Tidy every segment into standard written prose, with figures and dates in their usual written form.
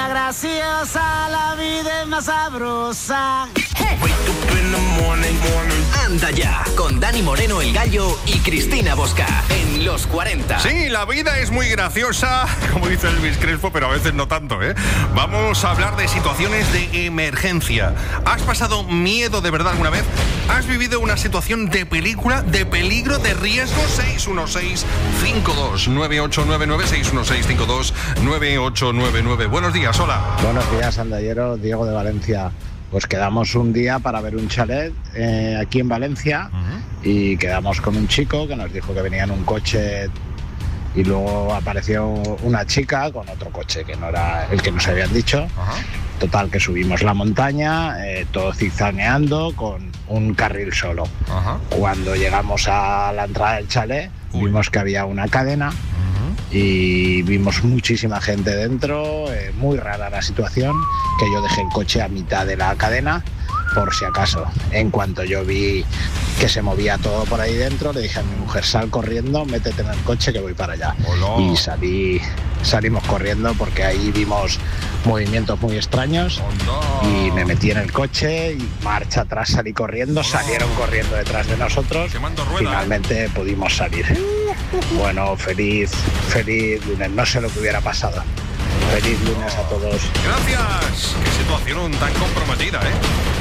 niña graciosa, la vida es más sabrosa. Anda ya, con Dani Moreno, el Gallo, y Cristina Bosca, en Los 40. Sí, la vida es muy graciosa, como dice Elvis Crespo, pero a veces no tanto, ¿eh? Vamos a hablar de situaciones de emergencia. ¿Has pasado miedo de verdad alguna vez? ¿Has vivido una situación de película, de peligro, de riesgo? 616-529899, 616-529899. Buenos días, hola. Buenos días, andalleros. Diego de Valencia. Pues quedamos un día para ver un chalet aquí en Valencia y quedamos con un chico que nos dijo que venía en un coche y luego apareció una chica con otro coche que no era el que nos habían dicho. Total, que subimos la montaña, todo zigzagueando con un carril solo. Cuando llegamos a la entrada del chalet, vimos que había una cadena y vimos muchísima gente dentro, muy rara la situación, que yo dejé el coche a mitad de la cadena por si acaso. En cuanto yo vi que se movía todo por ahí dentro, le dije a mi mujer: sal corriendo, métete en el coche que voy para allá. Hola. Y salimos corriendo porque ahí vimos movimientos muy extraños. Hola. Y me metí en el coche y marcha atrás salí corriendo. Hola. Salieron corriendo detrás de nosotros. Finalmente pudimos salir. Bueno, feliz lunes, no sé lo que hubiera pasado. Feliz lunes a todos. Gracias. Qué situación tan comprometida, ¿eh?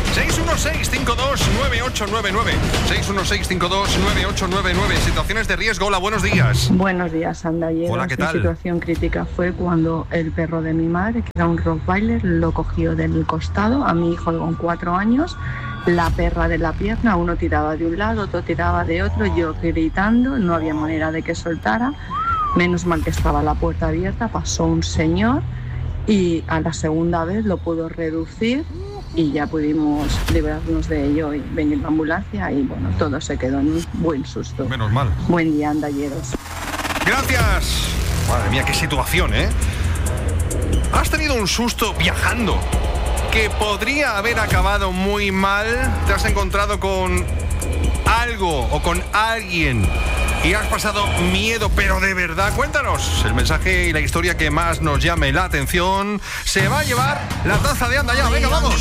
616-529899. 616-529899. Situaciones de riesgo. Hola, buenos días. Buenos días, andalleros. Hola, ¿qué tal? Mi situación crítica fue cuando el perro de mi madre, que era un Rottweiler, lo cogió del costado a mi hijo con 4 años. La perra de la pierna, uno tiraba de un lado, otro tiraba de otro, yo gritando, no había manera de que soltara. Menos mal que estaba la puerta abierta, pasó un señor y a la segunda vez lo pudo reducir y ya pudimos librarnos de ello y venir la ambulancia y bueno, todo se quedó en un buen susto. Menos mal. Buen día, andalleros. Gracias. Madre mía, qué situación, ¿eh? ¿Has tenido un susto viajando que podría haber acabado muy mal? ¿Te has encontrado con algo o con alguien y has pasado miedo, pero de verdad? Cuéntanos. El mensaje y la historia que más nos llame la atención se va a llevar la taza de Anda Ya. Venga, vamos.